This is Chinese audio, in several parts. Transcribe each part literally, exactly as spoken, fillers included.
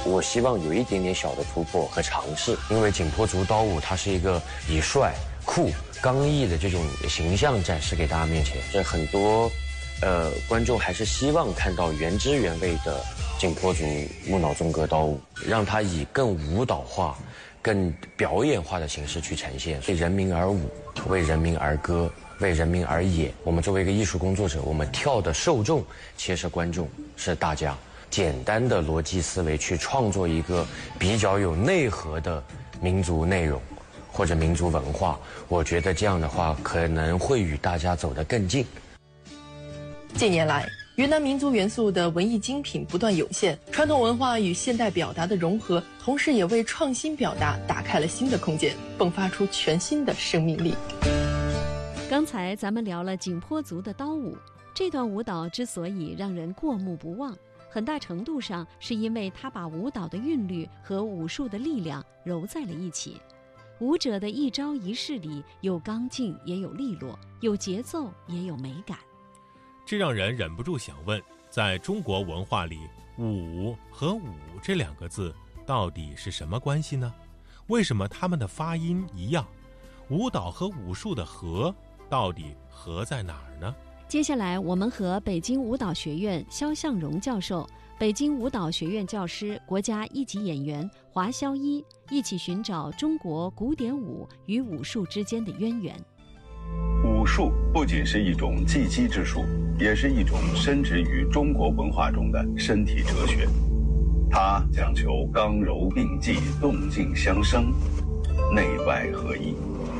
我希望有一点点小的突破和尝试，因为景颇族刀舞它是一个以帅、酷、刚毅的这种形象展示给大家面前，这很多呃观众还是希望看到原汁原味的景颇族木脑纵歌刀舞，让它以更舞蹈化、更表演化的形式去呈现，为人民而舞，为人民而歌，为人民而演。我们作为一个艺术工作者，我们跳的受众其实是观众，是大家。简单的逻辑思维去创作一个比较有内核的民族内容或者民族文化，我觉得这样的话可能会与大家走得更近。 近年来，云南民族元素的文艺精品不断涌现，传统文化与现代表达的融合，同时也为创新表达打开了新的空间，迸发出全新的生命力。 刚才咱们聊了景颇族的刀舞，这段舞蹈之所以让人过目不忘，很大程度上是因为它把舞蹈的韵律和武术的力量揉在了一起。舞者的一招一式里有刚劲也有利落，有节奏也有美感。 这让人忍不住想问，在中国文化里，舞和舞这两个字到底是什么关系呢？为什么它们的发音一样？舞蹈和武术的和到底和在哪儿呢？ 接下来我们和北京舞蹈学院肖向荣教授、北京舞蹈学院教师、国家一级演员华潇一一起寻找中国古典舞与武术之间的渊源。 武术不仅是一种技击之术，也是一种深植于中国文化中的身体哲学。它讲求刚柔并济、动静相生、内外合一。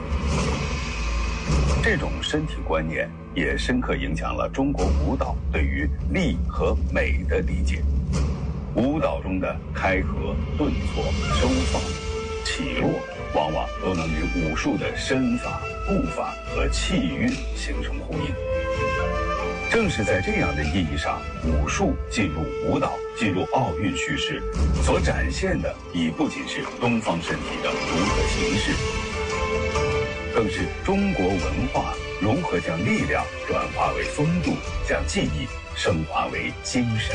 这种身体观念也深刻影响了中国舞蹈对于力和美的理解。舞蹈中的开合、顿挫、收放、起落，往往都能与武术的身法、步法和气韵形成呼应。正是在这样的意义上，武术进入舞蹈、进入奥运叙事，所展现的已不仅是东方身体的独特形式，更是中国文化如何将力量转化为风度，将技艺升华为精神。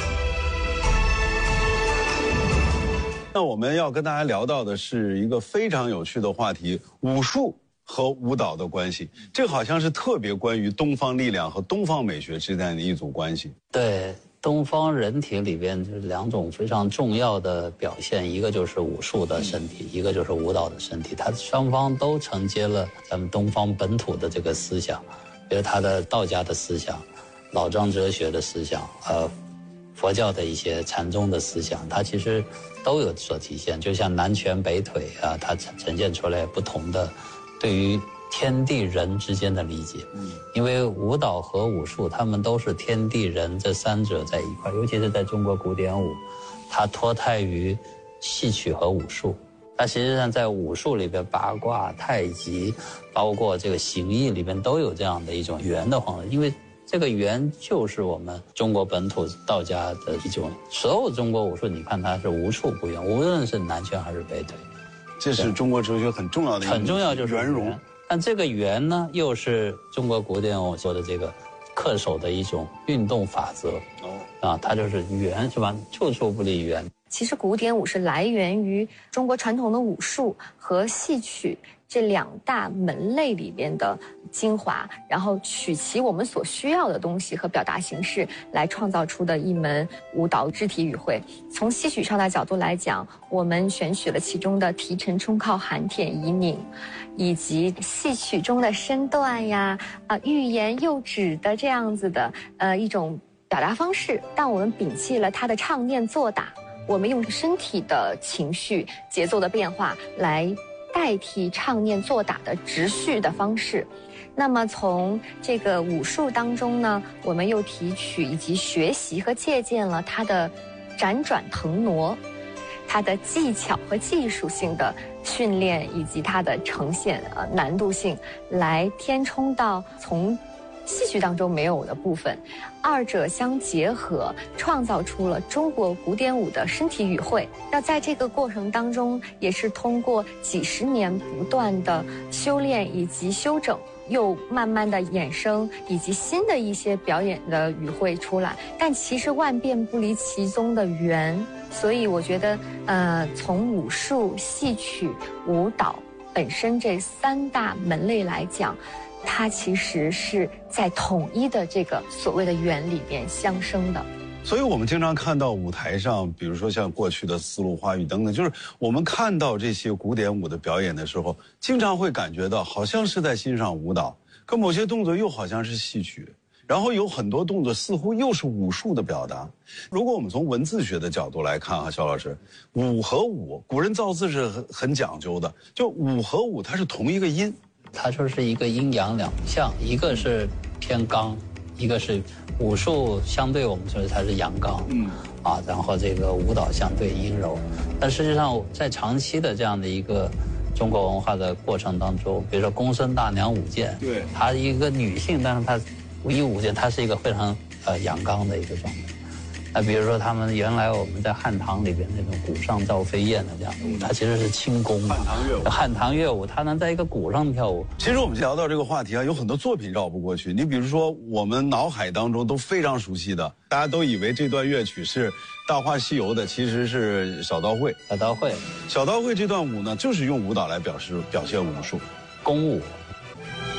那我们要跟大家聊到的是一个非常有趣的话题，武术和舞蹈的关系。这好像是特别关于东方力量和东方美学之间的一组关系。 对，东方人体里边就是两种非常重要的表现，一个就是武术的身体，一个就是舞蹈的身体。它双方都承接了咱们东方本土的这个思想，比如他的道家的思想、老庄哲学的思想，呃，佛教的一些禅宗的思想，它其实都有所体现。就像南拳北腿啊，它呈现出来不同的对于天地人之间的理解。嗯，因为舞蹈和武术，他们都是天地人这三者在一块，尤其是在中国古典舞，它脱胎于戏曲和武术。它实际上在武术里边，八卦、太极，包括这个形意里边都有这样的一种圆的方式，因为这个圆就是我们中国本土道家的一种，所有中国武术你看它是无处不圆，无论是南拳还是北腿。 这是中国哲学很重要的一个很重要，就是圆融。 但这个圆呢，又是中国古典舞说的这个恪守的一种运动法则。哦，啊，它就是圆，是吧？处处不离圆。 其实古典舞是来源于中国传统的武术和戏曲这两大门类里边的精华，然后取其我们所需要的东西和表达形式来创造出的一门舞蹈肢体语汇。从戏曲上的角度来讲，我们选取了其中的提陈冲靠含舔移拧，以及戏曲中的身段呀、啊、呃、欲言又止的这样子的呃一种表达方式，但我们摒弃了它的唱念做打，我们用身体的情绪、节奏的变化来代替唱念做打的直叙的方式。那么从这个武术当中呢，我们又提取以及学习和借鉴了它的辗转腾挪，它的技巧和技术性的训练，以及它的呈现呃难度性，来填充到从戏曲当中没有的部分，二者相结合，创造出了中国古典舞的身体语汇。那在这个过程当中，也是通过几十年不断的修炼以及修整， 又慢慢的衍生，以及新的一些表演的语汇出来，但其实万变不离其宗的源。所以我觉得，呃，从武术、戏曲、舞蹈本身这三大门类来讲，它其实是在统一的这个所谓的源里面相生的。 所以我们经常看到舞台上，比如说像过去的丝路花语等等，就是我们看到这些古典舞的表演的时候，经常会感觉到好像是在欣赏舞蹈，可某些动作又好像是戏曲，然后有很多动作似乎又是武术的表达。如果我们从文字学的角度来看啊，肖老师，武和武，古人造字是很很讲究的，就武和武它是同一个音， 它就是一个阴阳两象，一个是偏刚，一个是武术相对我们说它是阳刚，嗯，啊，然后这个舞蹈相对阴柔。但实际上在长期的这样的一个中国文化的过程当中，比如说公孙大娘舞剑，对，她一个女性，但是她一舞剑，她是一个非常呃阳刚的一个状态。那比如说他们原来我们在汉唐里边那种鼓上赵飞燕的这样的舞，它其实是轻功嘛。汉唐乐舞，汉唐乐舞，它能在一个鼓上跳舞。 其实我们聊到这个话题啊，有很多作品绕不过去。你比如说我们脑海当中都非常熟悉的，大家都以为这段乐曲是《大话西游》的，其实是小刀会。 小刀会， 小刀会这段舞呢，就是用舞蹈来表示表现武术。 弓舞，